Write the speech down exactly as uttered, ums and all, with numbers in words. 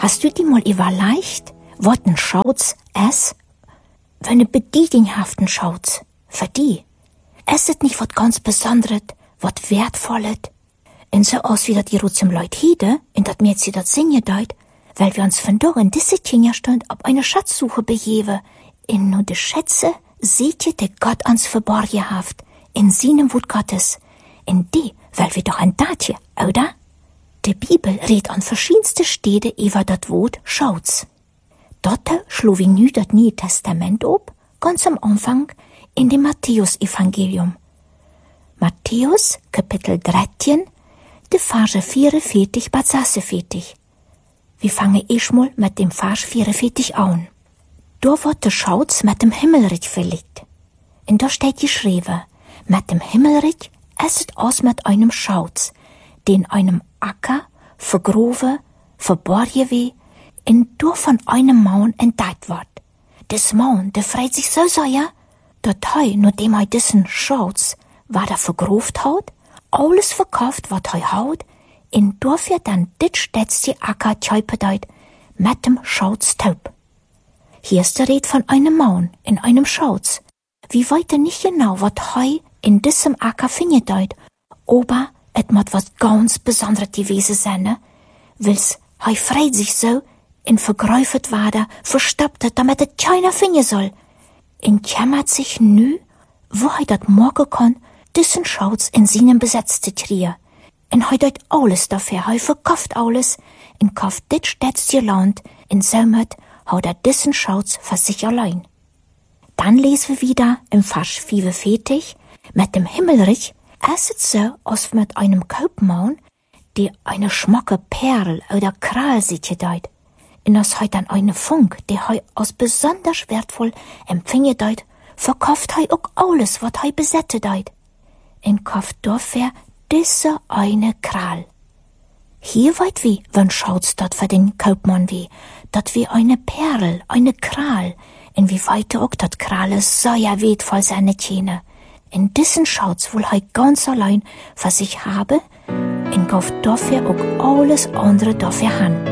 Hast du die mal überlegt, was ein Schatz ist? Wenn eine bedietenhaften Schatz, für die. Es ist nicht was ganz Besonderes, was Wertvolles. Und so aus wie das die Rutzim Leut hiede, und dat mir sie dat singen deut, weil wir uns von dort in diese Tingerstund auf eine Schatzsuche begeben. In nur de Schätze seht ihr, der Gott ans Verborgen haft, in seinem Wut Gottes. In die, weil wir doch ein Datje, oder? Die Bibel redet an verschiedenste Städte über das Wort Schatz. Dort schlo wir nü das Neue Testament ob, ganz am Anfang, in dem Matthäus-Evangelium. Matthäus, Kapitel dreizehn, de Verse vierundvierzig bis sechsundvierzig. Wir fangen erstmal mit dem Vers vierundvierzig an. Da wird der Schatz mit dem Himmelreich verlegt. Und da steht geschrieben, mit dem Himmelreich ist es aus mit einem Schatz, den einem Acker vergraben, verborgen wie, und durch von einem Mann entdeckt wird. Das Mann, der freut sich so sehr, dass er, nachdem er diesen Schatz, was er vergraben hat, alles verkauft, was er hat, und dafür dann dit stätzte Acker tjöpedeit mit dem Schatz taub. Hier ist die Rede von einem Mann in einem Schatz. Wir weiten nicht genau, was er in diesem Acker findet, aber et mat was ganz Besonderes gewesen sein, weil's er freut sich so, in vergräufet wade, verstoppt het, damit et keiner finden soll. Und kümmert sich nü, wo er dat morgen kann, diesen Schatz in seinem Besitz zu kriegen. Und er deut alles dafür, er verkauft alles, und kauft dit stätzje Land, und somit hat er diesen Schatz für sich allein. Dann lesen wir wieder im Vers vierundvierzig, mit dem Himmelreich, es ist so, als mit einem Kaufmann, der eine schmacke Perl oder Kral sieht deut. Und als er dann eine Funk, der er als besonders wertvoll empfindet deut, verkauft er auch alles, was er besitzt deut. Und kauft dafür diese eine Kral. Hier weit wie, wenn schaut's dort für den Kaufmann wie, dat wie eine Perl, eine Kral, und wie weit auch dat Kral sehr wertvoll seine Tjene. In diesen Schatz wohl er ganz allein für sich habe, und kauft dafür auch alles andere dafür han.